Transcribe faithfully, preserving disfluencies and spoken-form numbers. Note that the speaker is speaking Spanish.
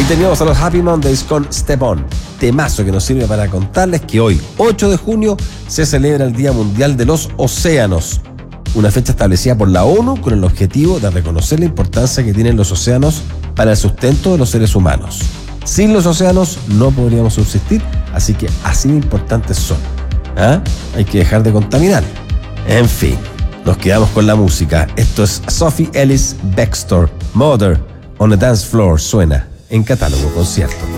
teníamos a los Happy Mondays con Step On, temazo que nos sirve para contarles que hoy, ocho de junio, se celebra el Día Mundial de los Océanos, una fecha establecida por la ONU con el objetivo de reconocer la importancia que tienen los océanos para el sustento de los seres humanos. Sin los océanos no podríamos subsistir, así que así de importantes son. ¿Ah? Hay que dejar de contaminar. En fin, nos quedamos con la música. Esto es Sophie Ellis-Bextor, Mother on the Dance Floor, suena en Catálogo Concierto.